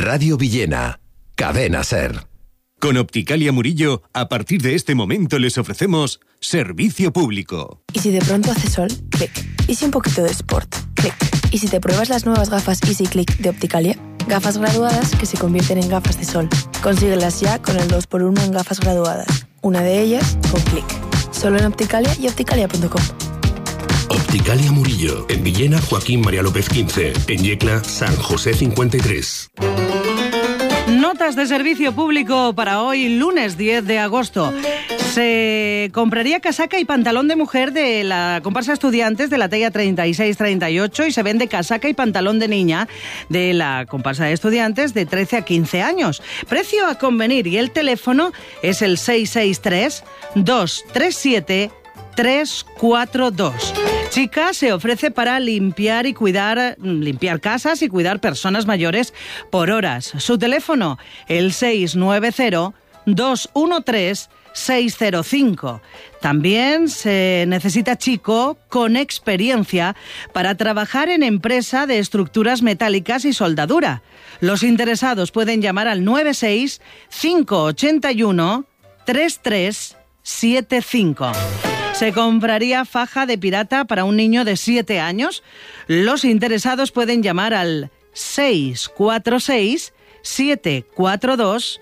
Radio Villena, Cadena SER. Con Opticalia Murillo, a partir de este momento les ofrecemos servicio público. ¿Y si de pronto hace sol? Clic. ¿Y si un poquito de sport? Clic. ¿Y si te pruebas las nuevas gafas Easy Click de Opticalia? Gafas graduadas que se convierten en gafas de sol. Consíguelas ya con el 2x1 en gafas graduadas. Una de ellas con Clic. Solo en Opticalia y opticalia.com. Opticalia Murillo, en Villena, Joaquín María López 15, en Yecla, San José 53. Notas de servicio público para hoy, lunes 10 de agosto. Se compraría casaca y pantalón de mujer de la comparsa Estudiantes de la talla 36-38 y se vende casaca y pantalón de niña de la comparsa de Estudiantes de 13 a 15 años. Precio a convenir y el teléfono es el 663-237-342. Chica se ofrece para limpiar casas y cuidar personas mayores por horas. Su teléfono, el 690-213-605. También se necesita chico con experiencia para trabajar en empresa de estructuras metálicas y soldadura. Los interesados pueden llamar al 96-581-3375. Se compraría faja de pirata para un niño de 7 años. Los interesados pueden llamar al 646-742-446.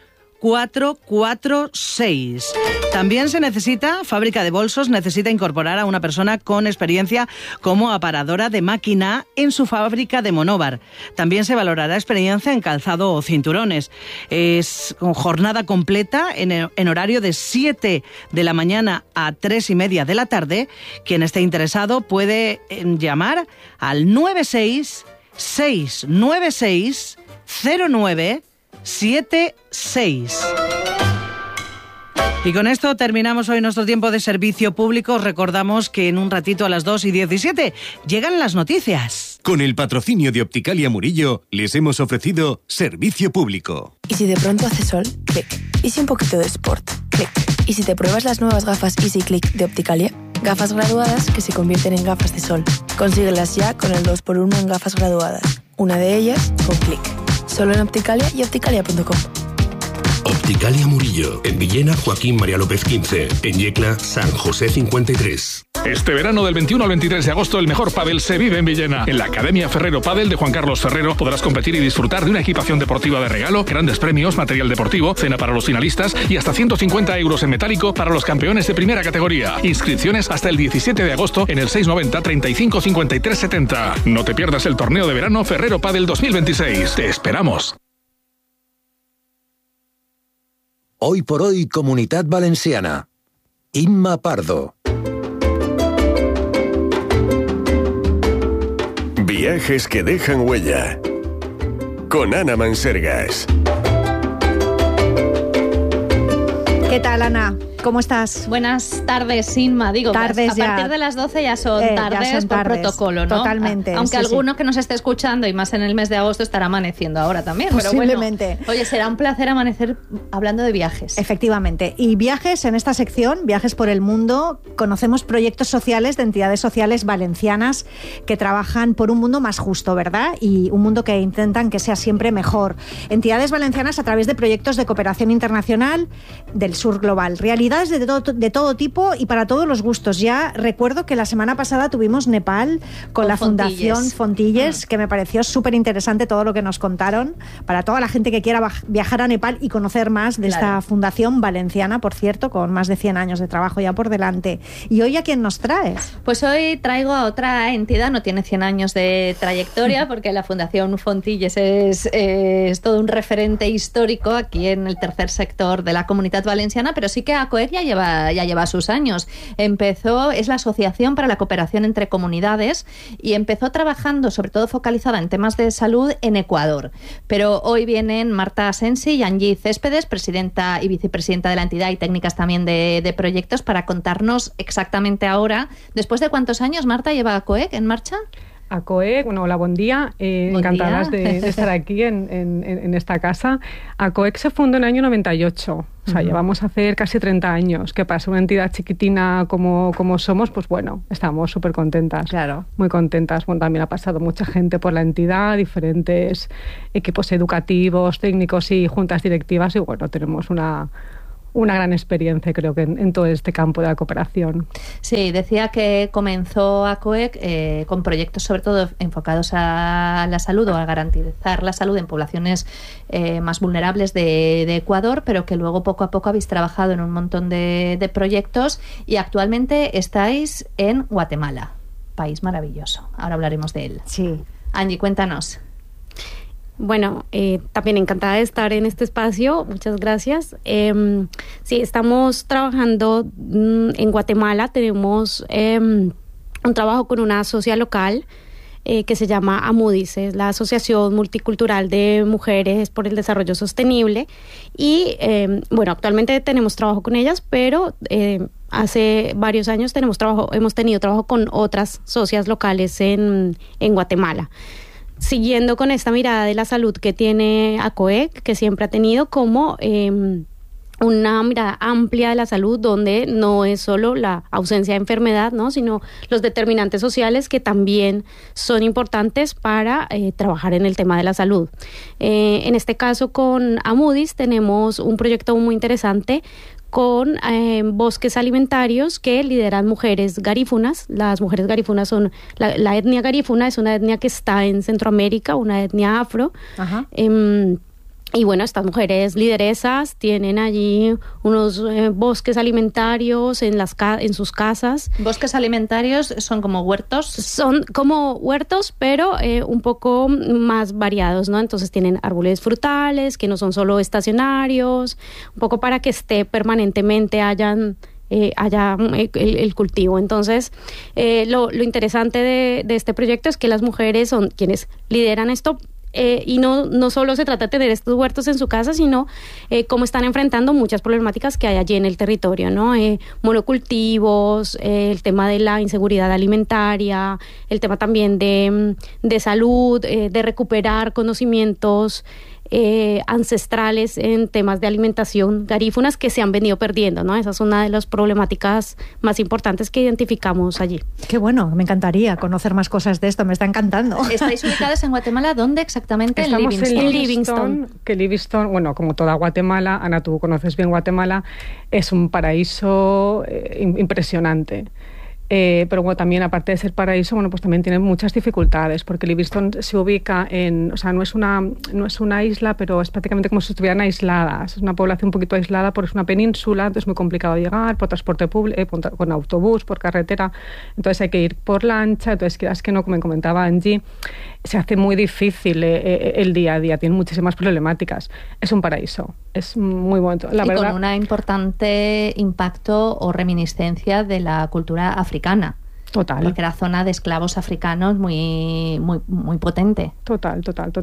También se necesita, fábrica de bolsos necesita incorporar a una persona con experiencia como aparadora de máquina en su fábrica de monóvar. También se valorará experiencia en calzado o cinturones. Es con jornada completa en horario de 7 de la mañana a 3:30 de la tarde. Quien esté interesado puede llamar al 96-696-0976. Y con esto terminamos hoy nuestro tiempo de servicio público. Recordamos que en un ratito a las 2:17 llegan las noticias. Con el patrocinio de Opticalia Murillo les hemos ofrecido servicio público. ¿Y si de pronto hace sol? Clic. ¿Y si un poquito de sport? Clic. ¿Y si te pruebas las nuevas gafas Easy Click de Opticalia? Gafas graduadas que se convierten en gafas de sol. Consíguelas ya con el 2x1 en gafas graduadas. Una de ellas con Clic. Solo en Opticalia y opticalia.com. Opticalia Murillo, en Villena, Joaquín María López 15, en Yecla, San José 53. Este verano del 21 al 23 de agosto el mejor pádel se vive en Villena. En la Academia Ferrero Pádel de Juan Carlos Ferrero podrás competir y disfrutar de una equipación deportiva de regalo, grandes premios, material deportivo, cena para los finalistas y hasta 150 euros en metálico para los campeones de primera categoría. Inscripciones hasta el 17 de agosto en el 690 35 53 70. No te pierdas el torneo de verano Ferrero Pádel 2026. Te esperamos. Hoy por hoy, Comunidad Valenciana. Inma Pardo. Viajes que dejan huella. Con Ana Mansergas. ¿Qué tal, Ana? ¿Cómo estás? Buenas tardes, Inma. Digo, tardes a partir de las 12 ya son tardes por protocolo, ¿no? Totalmente. Aunque sí, alguno que nos esté escuchando, y más en el mes de agosto, estará amaneciendo ahora también. Posiblemente. Pero bueno, oye, será un placer amanecer hablando de viajes. Efectivamente. Y viajes, en esta sección, Viajes por el Mundo, conocemos proyectos sociales de entidades sociales valencianas que trabajan por un mundo más justo, ¿verdad? Y un mundo que intentan que sea siempre mejor. Entidades valencianas a través de proyectos de cooperación internacional del sur global. Realidad de todo tipo y para todos los gustos. Ya recuerdo que la semana pasada tuvimos Nepal con la Fundación Fontilles, que me pareció súper interesante todo lo que nos contaron, para toda la gente que quiera viajar a Nepal y conocer más de esta fundación valenciana, por cierto, con más de 100 años de trabajo ya por delante. ¿Y hoy a quién nos traes? Pues hoy traigo a otra entidad, no tiene 100 años de trayectoria, porque la Fundación Fontilles es todo un referente histórico aquí en el tercer sector de la Comunidad Valenciana, pero sí que ACOEC ya lleva sus años. Es la Asociación para la Cooperación entre Comunidades y empezó trabajando sobre todo focalizada en temas de salud en Ecuador. Pero hoy vienen Marta Asensi y Angie Céspedes, presidenta y vicepresidenta de la entidad y técnicas también de proyectos, para contarnos exactamente ahora, ¿después de cuántos años, Marta, lleva ACOEC en marcha? ACOEC, bueno, hola, buen día. Encantadas de estar aquí en esta casa. ACOEC se fundó en el año 98. O sea, llevamos a hacer casi 30 años. Que para ser una entidad chiquitina como somos, pues bueno, estamos súper contentas. Claro. Muy contentas. Bueno, también ha pasado mucha gente por la entidad, diferentes equipos educativos, técnicos y juntas directivas. Y bueno, tenemos una gran experiencia, creo que en todo este campo de la cooperación. Sí, decía que comenzó ACOEC con proyectos sobre todo enfocados a la salud o a garantizar la salud en poblaciones más vulnerables de Ecuador, pero que luego poco a poco habéis trabajado en un montón de proyectos y actualmente estáis en Guatemala, país maravilloso. Ahora hablaremos de él. Sí. Angie, cuéntanos. Bueno, también encantada de estar en este espacio, muchas gracias. Sí, estamos trabajando en Guatemala, tenemos un trabajo con una socia local que se llama AMUDIS, es la Asociación Multicultural de Mujeres por el Desarrollo Sostenible y bueno, actualmente tenemos trabajo con ellas, pero hace varios años hemos tenido trabajo con otras socias locales en Guatemala. Siguiendo con esta mirada de la salud que tiene ACOEC, que siempre ha tenido como una mirada amplia de la salud, donde no es solo la ausencia de enfermedad, ¿no?, sino los determinantes sociales que también son importantes para trabajar en el tema de la salud. En este caso con AMUDIS tenemos un proyecto muy interesante con bosques alimentarios que lideran mujeres garífunas. Las mujeres garífunas son, la etnia garífuna es una etnia que está en Centroamérica, una etnia afro. Ajá. Y bueno, estas mujeres lideresas tienen allí unos bosques alimentarios en sus casas. ¿Bosques alimentarios son como huertos? Son como huertos, pero un poco más variados, ¿no? Entonces tienen árboles frutales que no son solo estacionarios, un poco para que esté permanentemente haya el cultivo. Entonces, lo interesante de este proyecto es que las mujeres son quienes lideran esto. Y no solo se trata de tener estos huertos en su casa, sino cómo están enfrentando muchas problemáticas que hay allí en el territorio, ¿no? Monocultivos, el tema de la inseguridad alimentaria, el tema también de salud, de recuperar conocimientos ancestrales en temas de alimentación garífunas que se han venido perdiendo, ¿no? Esa es una de las problemáticas más importantes que identificamos allí. Qué bueno, me encantaría conocer más cosas de esto, me está encantando. ¿Estáis ubicadas en Guatemala? ¿Dónde exactamente? Estamos en Livingston. Que Livingston, bueno, como toda Guatemala, Ana, tú conoces bien Guatemala, es un paraíso impresionante. Pero bueno, también aparte de ser paraíso, bueno, pues también tiene muchas dificultades, porque Livingston se ubica o sea, no es una isla, pero es prácticamente como si estuvieran aisladas. Es una población un poquito aislada porque es una península, entonces es muy complicado llegar por transporte público, con autobús, por carretera, entonces hay que ir por lancha, entonces quieras que no, como me comentaba Angie, se hace muy difícil el día a día, tiene muchísimas problemáticas. Es un paraíso, es muy bonito. La verdad, con un importante impacto o reminiscencia de la cultura africana. Total. Porque era zona de esclavos africanos muy potente. Total,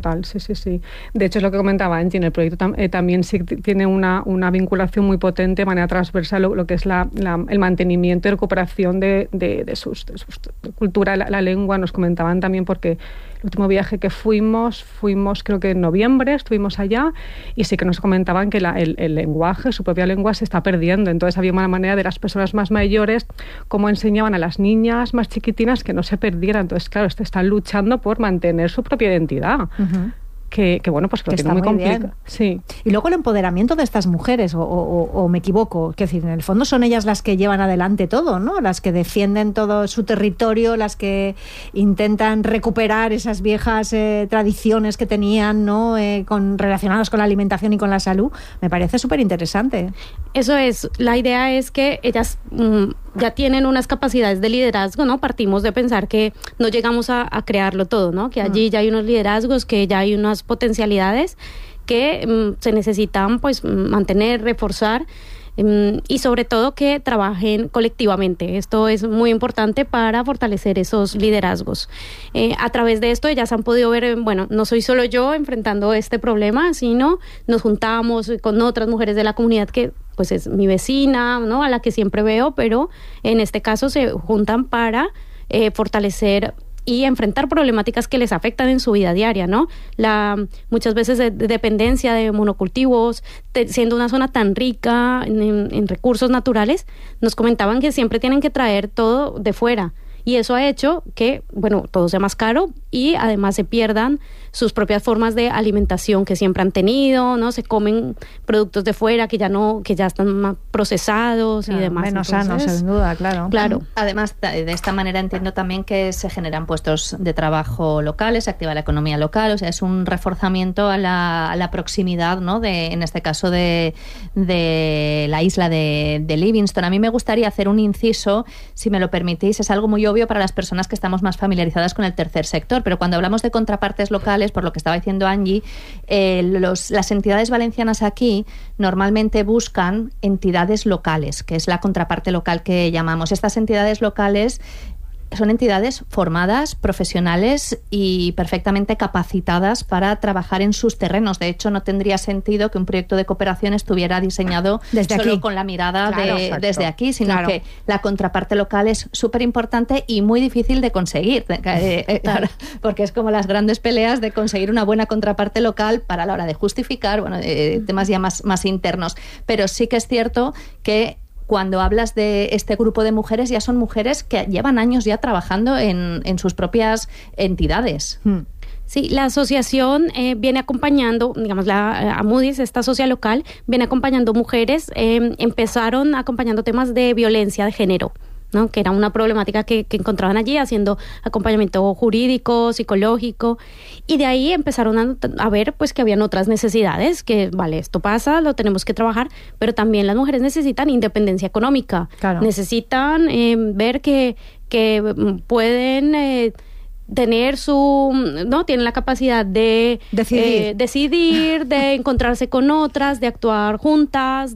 sí. De hecho, es lo que comentaba Angie, en el proyecto también sí tiene una vinculación muy potente de manera transversal lo que es el mantenimiento y recuperación de su cultura, la lengua. Nos comentaban también porque el último viaje que fuimos creo que en noviembre, estuvimos allá y sí que nos comentaban que el lenguaje, su propia lengua se está perdiendo. Entonces había una manera de las personas más mayores cómo enseñaban a las niñas más chiquitinas que no se perdieran. Entonces, claro, están luchando por mantener su propia identidad. Uh-huh. Que bueno, pues que lo tiene muy complicado. Sí. Y luego el empoderamiento de estas mujeres, o me equivoco, es decir, en el fondo son ellas las que llevan adelante todo, ¿no? Las que defienden todo su territorio, las que intentan recuperar esas viejas tradiciones que tenían, ¿no? Relacionadas con la alimentación y con la salud. Me parece súper interesante. Eso es, la idea es que ellas ya tienen unas capacidades de liderazgo, ¿no? Partimos de pensar que no llegamos a crearlo todo, ¿no? Que allí ya hay unos liderazgos, que ya hay unas potencialidades que se necesitan pues mantener, reforzar y sobre todo que trabajen colectivamente. Esto es muy importante para fortalecer esos liderazgos. A través de esto ellas han podido ver, bueno, no soy solo yo enfrentando este problema, sino nos juntamos con otras mujeres de la comunidad que pues es mi vecina, ¿no? A la que siempre veo, pero en este caso se juntan para fortalecer y enfrentar problemáticas que les afectan en su vida diaria, ¿no? Muchas veces de dependencia de monocultivos, siendo una zona tan rica en recursos naturales, nos comentaban que siempre tienen que traer todo de fuera. Y eso ha hecho que, bueno, todo sea más caro y además se pierdan sus propias formas de alimentación que siempre han tenido, ¿no? Se comen productos de fuera que ya están más procesados, claro, y demás. Menos sanos, sin duda, claro. Además, de esta manera entiendo también que se generan puestos de trabajo locales, se activa la economía local, o sea, es un reforzamiento a la proximidad, ¿no? En este caso de la isla de Livingstone. A mí me gustaría hacer un inciso, si me lo permitís, es algo muy obvio para las personas que estamos más familiarizadas con el tercer sector, pero cuando hablamos de contrapartes locales, por lo que estaba diciendo Angie, las entidades valencianas aquí normalmente buscan entidades locales, que es la contraparte local que llamamos. Estas entidades locales son entidades formadas, profesionales y perfectamente capacitadas para trabajar en sus terrenos. De hecho, no tendría sentido que un proyecto de cooperación estuviera diseñado desde solo aquí, con la mirada desde aquí, sino que la contraparte local es súper importante y muy difícil de conseguir, porque es como las grandes peleas de conseguir una buena contraparte local para la hora de justificar, temas ya más internos. Pero sí que es cierto que cuando hablas de este grupo de mujeres, ya son mujeres que llevan años ya trabajando en sus propias entidades. Sí, la asociación viene acompañando, digamos, Amudis, esta socia local, viene acompañando mujeres, empezaron acompañando temas de violencia de género, ¿no? Que era una problemática que encontraban allí, haciendo acompañamiento jurídico, psicológico, y de ahí empezaron a ver pues que habían otras necesidades, que vale, esto pasa, lo tenemos que trabajar, pero también las mujeres necesitan independencia económica, necesitan ver que pueden tener tienen la capacidad de decidir, de encontrarse con otras, de actuar juntas,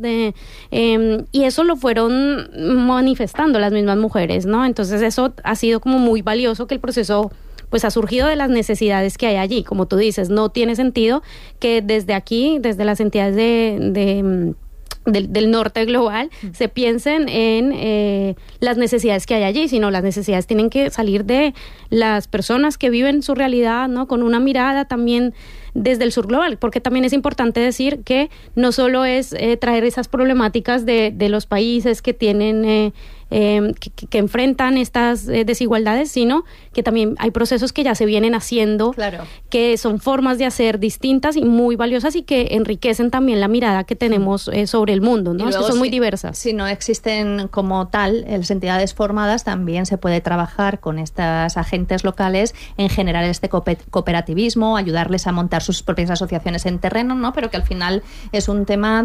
y eso lo fueron manifestando las mismas mujeres, ¿no? Entonces eso ha sido como muy valioso, que el proceso pues ha surgido de las necesidades que hay allí. Como tú dices, no tiene sentido que desde aquí, desde las entidades del norte global, se piensen en las necesidades que hay allí, sino las necesidades tienen que salir de las personas que viven su realidad, ¿no? Con una mirada también desde el sur global, porque también es importante decir que no solo es traer esas problemáticas de los países que tienen que enfrentan estas desigualdades, sino que también hay procesos que ya se vienen haciendo, que son formas de hacer distintas y muy valiosas y que enriquecen también la mirada que tenemos sobre el mundo, ¿no? Es que son muy diversas. Si no existen como tal las entidades formadas, también se puede trabajar con estas agentes locales en generar este cooperativismo, ayudarles a montar sus propias asociaciones en terreno, ¿no? Pero que al final es un tema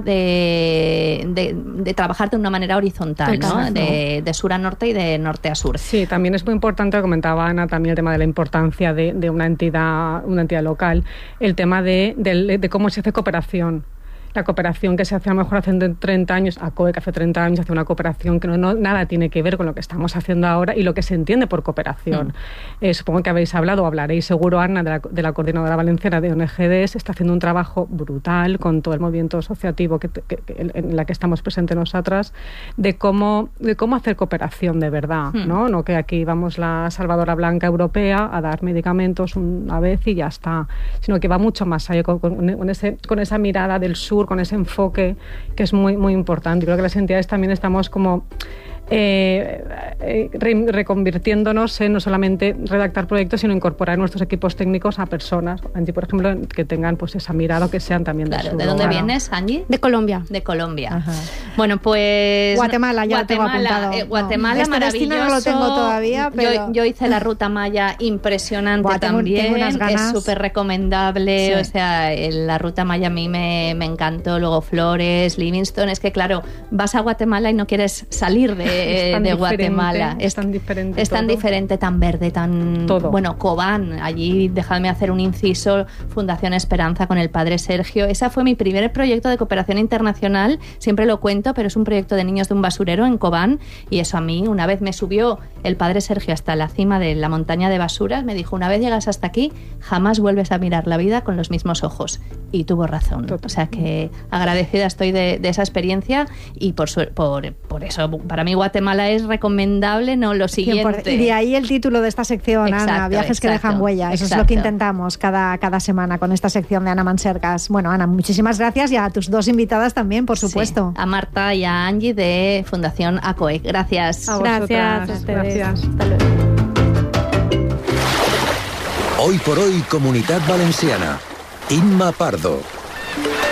de trabajar de una manera horizontal, ¿no? De sur a norte y de norte a sur. Sí, también es muy importante, comentaba Ana, también el tema de la importancia de una entidad local, el tema de cómo se hace cooperación. La cooperación que se hace a lo mejor hace 30 años, ACOE que hace 30 años hace una cooperación que no nada tiene que ver con lo que estamos haciendo ahora y lo que se entiende por cooperación. Supongo que habéis hablado o hablaréis seguro, Ana, de la coordinadora valenciana de ONGDs, está haciendo un trabajo brutal con todo el movimiento asociativo en la que estamos presentes nosotras, de cómo hacer cooperación de verdad, ¿no? No que aquí vamos la salvadora blanca europea a dar medicamentos una vez y ya está, sino que va mucho más allá con esa mirada del sur, con ese enfoque que es muy, muy importante. Creo que las entidades también estamos como reconvirtiéndonos en no solamente redactar proyectos, sino incorporar nuestros equipos técnicos a personas, Angie, por ejemplo, que tengan pues esa mirada o que sean también del sur. ¿De dónde vienes, Angie? De Colombia. De Colombia. Ajá. Bueno, pues Guatemala, ya lo tengo apuntado. Guatemala, maravilloso. No lo tengo todavía, pero yo hice la ruta Maya, impresionante también. Tengo unas ganas. Es súper recomendable. Sí. O sea, la ruta Maya a mí me encantó. Luego Flores, Livingstone. Es que claro, vas a Guatemala y no quieres salir de Guatemala. Es tan diferente. Es tan diferente, tan verde, tan todo. Bueno, Cobán, allí dejadme hacer un inciso, Fundación Esperanza con el padre Sergio. Ese fue mi primer proyecto de cooperación internacional, siempre lo cuento, pero es un proyecto de niños de un basurero en Cobán, y eso a mí, una vez me subió el padre Sergio hasta la cima de la montaña de basuras, me dijo, una vez llegas hasta aquí, jamás vuelves a mirar la vida con los mismos ojos. Y tuvo razón. Total. O sea que agradecida estoy de esa experiencia, y por eso, para mí Guatemala Guatemala es recomendable, no lo siguiente. Y de ahí el título de esta sección, Ana, Viajes que dejan huella. Eso es lo que intentamos cada semana con esta sección de Ana Mansergas. Bueno, Ana, muchísimas gracias, y a tus dos invitadas también, por supuesto. Sí, a Marta y a Angie de Fundación ACOEC. Gracias. Gracias a ustedes. Gracias. Hasta luego. Hoy por hoy, Comunitat Valenciana. Inma Pardo.